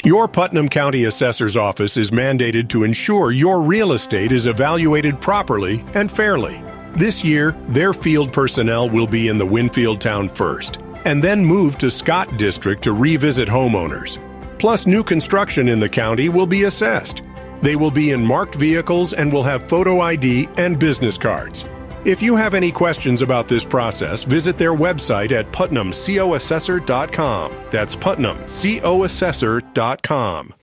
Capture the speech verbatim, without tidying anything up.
Your Putnam County Assessor's Office is mandated to ensure your real estate is evaluated properly and fairly. This year, their field personnel will be in the Winfield town first, and then move to Scott District to revisit homeowners. Plus, new construction in the county will be assessed. They will be in marked vehicles and will have photo I D and business cards. If you have any questions about this process, visit their website at putnam co assessor dot com. That's putnam co assessor dot com.